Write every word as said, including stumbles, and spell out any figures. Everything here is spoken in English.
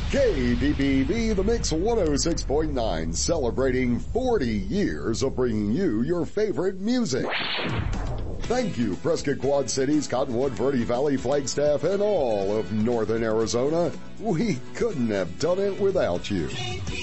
K D P B, The Mix one oh six point nine, celebrating forty years of bringing you your favorite music. Thank you, Prescott Quad Cities, Cottonwood, Verde Valley, Flagstaff, and all of Northern Arizona. We couldn't have done it without you.